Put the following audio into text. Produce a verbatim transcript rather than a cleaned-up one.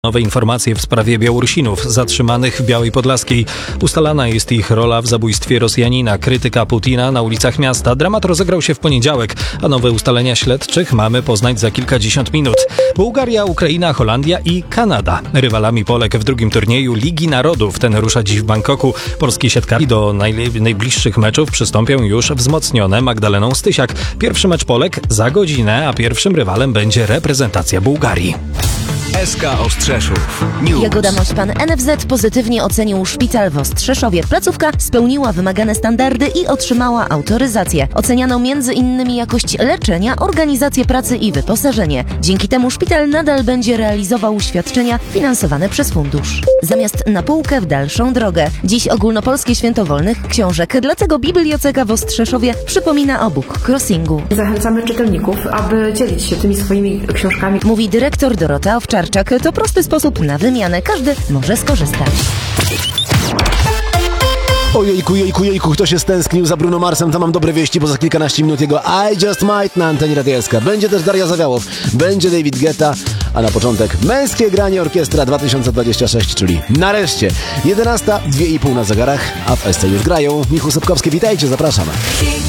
Nowe informacje w sprawie Białorusinów zatrzymanych w Białej Podlaskiej. Ustalana jest ich rola w zabójstwie Rosjanina. Krytyka Putina na ulicach miasta. Dramat rozegrał się w poniedziałek, a nowe ustalenia śledczych mamy poznać za kilkadziesiąt minut. Bułgaria, Ukraina, Holandia i Kanada. Rywalami Polek w drugim turnieju Ligi Narodów. Ten rusza dziś w Bangkoku. Polskie siatkarki do najle- najbliższych meczów przystąpią już wzmocnione Magdaleną Stysiak. Pierwszy mecz Polek za godzinę, a pierwszym rywalem będzie reprezentacja Bułgarii. S K Ostrzeszów News. Jagoda Mośpan. N F Z pozytywnie ocenił szpital w Ostrzeszowie. Placówka spełniła wymagane standardy i otrzymała autoryzację. Oceniano między innymi jakość leczenia, organizację pracy i wyposażenie. Dzięki temu szpital nadal będzie realizował świadczenia finansowane przez fundusz. Zamiast na półkę w dalszą drogę. Dziś ogólnopolskie święto wolnych książek, dlatego Biblioteka w Ostrzeszowie przypomina o book crossingu. Zachęcamy czytelników, aby dzielić się tymi swoimi książkami. Mówi dyrektor Dorota Owczarczak. To prosty sposób na wymianę. Każdy może skorzystać. Ojejku, jejku, jejku, kto się stęsknił za Bruno Marsem, to mam dobre wieści, bo za kilkanaście minut jego I Just Might na antenie Radia S K. Będzie też Daria Zawiałow, będzie David Guetta, a na początek męskie granie orkiestra dwa tysiące dwadzieścia sześć, czyli nareszcie jedenasta, dwie i pół na zegarach, a w S C już grają. Michu Sobkowski, witajcie, zapraszam.